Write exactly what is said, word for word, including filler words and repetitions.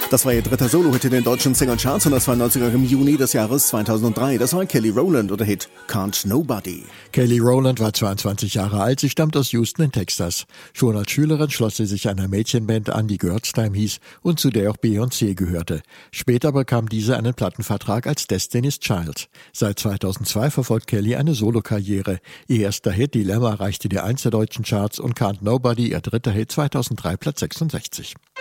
Das war ihr dritter Solo-Hit in den deutschen Single-Charts und das war neunziger im Juni des Jahres zweitausenddrei. Das war Kelly Rowland oder Hit Can't Nobody. Kelly Rowland war zweiundzwanzig Jahre alt, sie stammt aus Houston in Texas. Schon als Schülerin schloss sie sich einer Mädchenband an, die Girls Time hieß und zu der auch Beyoncé gehörte. Später bekam diese einen Plattenvertrag als Destiny's Child. Seit zweitausendzwei verfolgt Kelly eine Solokarriere. Ihr erster Hit Dilemma erreichte die Eins der deutschen Charts und Can't Nobody, ihr dritter Hit zweitausenddrei, Platz sechsundsechzig.